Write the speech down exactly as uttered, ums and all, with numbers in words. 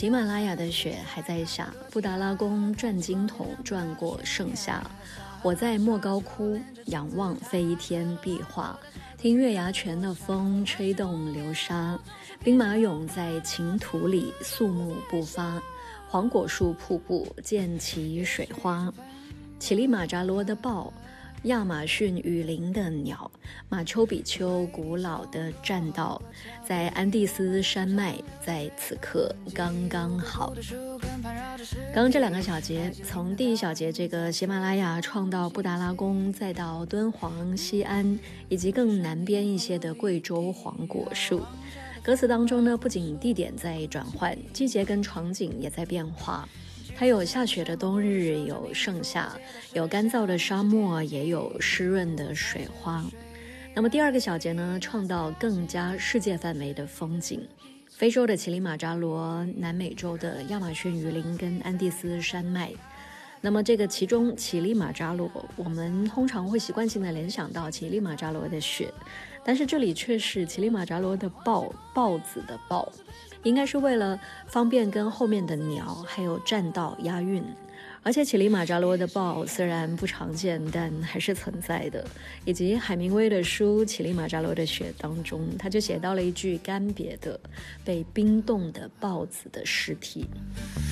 喜马拉雅的雪还在下，布达拉宫转经筒转过盛夏。我在莫高窟仰望飞天壁画，听月牙泉的风吹动流沙，兵马俑在情土里肃穆不发，黄果树瀑布溅起水花，乞力马扎罗的豹，亚马逊雨林的鸟，马丘比丘古老的栈道，在安第斯山脉在此刻刚刚好。刚刚这两个小节，从第一小节这个喜马拉雅创到布达拉宫，再到敦煌、西安以及更南边一些的贵州黄果树，歌词当中呢，不仅地点在转换，季节跟场景也在变化。它有下雪的冬日，有盛夏，有干燥的沙漠，也有湿润的水花。那么第二个小节呢，创造更加世界范围的风景，非洲的乞力马扎罗，南美洲的亚马逊雨林跟安第斯山脉。那么这个其中乞力马扎罗，我们通常会习惯性的联想到乞力马扎罗的雪，但是这里却是乞力马扎罗的豹，豹子的豹，应该是为了方便跟后面的鸟还有栈道押韵。而且乞力马扎罗的豹虽然不常见，但还是存在的。以及海明威的书《乞力马扎罗的雪》当中，他就写到了一句干瘪的被冰冻的豹子的尸体。